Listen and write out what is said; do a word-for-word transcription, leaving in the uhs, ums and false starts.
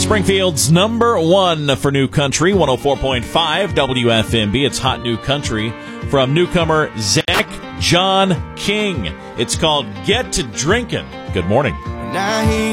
Springfield's number one for New Country, one oh four point five W F M B. It's Hot New Country from newcomer Zach John King. It's called Get to Drinkin'. Good morning. Now he